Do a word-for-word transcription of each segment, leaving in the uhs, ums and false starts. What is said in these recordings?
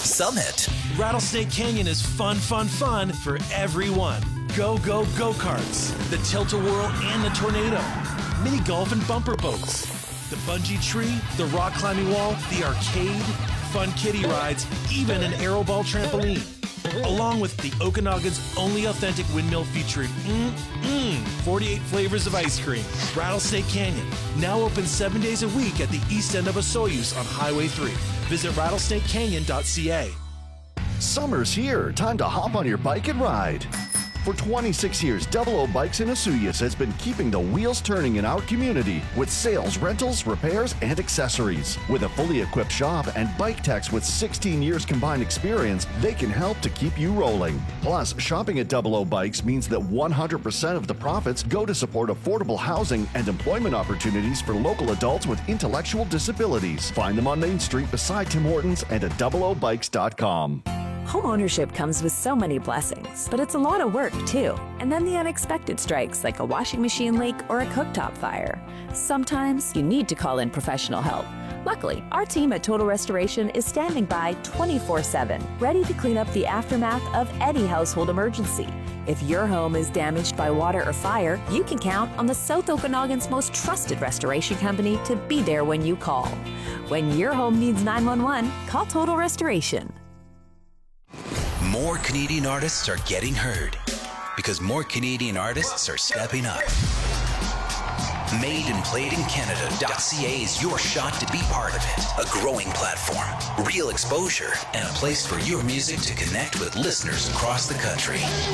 Summit. Rattlesnake Canyon is fun, fun, fun for everyone. Go, go, go-karts, the tilt-a-whirl and the tornado, mini golf and bumper boats, the bungee tree, the rock climbing wall, the arcade, fun kiddie rides, even an aeroball trampoline. Along with the Okanagan's only authentic windmill featuring mm-mm, forty-eight flavors of ice cream. Rattlesnake Canyon, now open seven days a week at the east end of Osoyoos on Highway three. Visit rattlesnake canyon dot c a. Summer's here. Time to hop on your bike and ride. For twenty-six years, Double O Bikes in Osoyoos has been keeping the wheels turning in our community with sales, rentals, repairs, and accessories. With a fully equipped shop and bike techs with sixteen years combined experience, they can help to keep you rolling. Plus, shopping at Double O Bikes means that one hundred percent of the profits go to support affordable housing and employment opportunities for local adults with intellectual disabilities. Find them on Main Street beside Tim Hortons and at double o bikes dot com. Homeownership comes with so many blessings, but it's a lot of work too. And then the unexpected strikes like a washing machine leak or a cooktop fire. Sometimes you need to call in professional help. Luckily, our team at Total Restoration is standing by twenty-four seven, ready to clean up the aftermath of any household emergency. If your home is damaged by water or fire, you can count on the South Okanagan's most trusted restoration company to be there when you call. When your home needs nine one one, call Total Restoration. More Canadian artists are getting heard because more Canadian artists are stepping up. Made and Played in Canada dot c a is your shot to be part of it. A growing platform, real exposure, and a place for your music to connect with listeners across the country.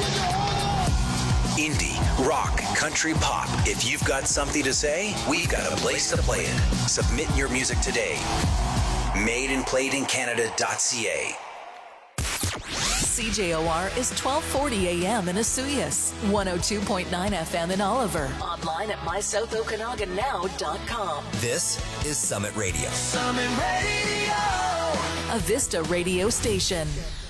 Indie, rock, country, pop. If you've got something to say, we've got a place to play it. Submit your music today. Made and Played in Canada dot c a. C J O R is twelve forty a m in Osoyoos, one oh two point nine F M in Oliver. Online at my south okanagan now dot com. This is Summit Radio. Summit Radio, a Vista radio station.